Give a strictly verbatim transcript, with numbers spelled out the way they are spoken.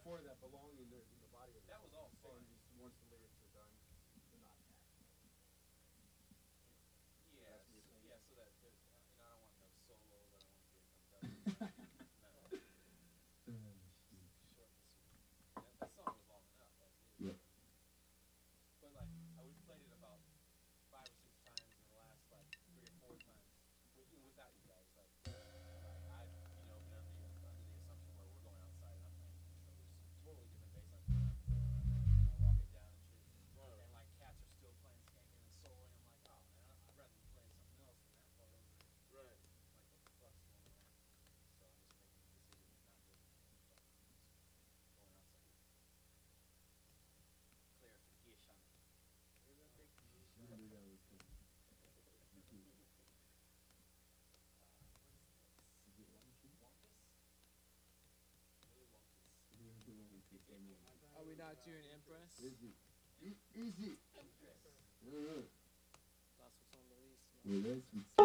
before that belong in the in the body of the That was song. all He's fun. saying just once the lyrics are done, they're not tacked. Yeah, That's what you're so, saying? yeah, so that there's, uh, you know, I don't want no solos. I don't want to get no dubstep. No, Oh, just shoot. short and sweet. That, that song was long enough as is, Yeah. but, but like I, we played it about five or six times in the last like three or four times, with, you know, without you guys. Like, like I've you know been under the under the assumption where we're going outside and I'm playing the intros, totally different bass line, and I walk it down and shit, Right. and like cats are still playing skanking and soloing. I'm like, oh man, I'd rather be playing something else than that part over here. Right. Like, what the fuck's going on? So I'm just making the decision of not doing it. But just going outside. Clarification. You knew that was coming. Uh, what is this? Is it wonky? Wonkus? Willy Wonkus. Where's the wonky coming in? Are we not doing Impress? Easy. E- easy. Impress. Uh-huh. That's what's on the list. Well, that's what's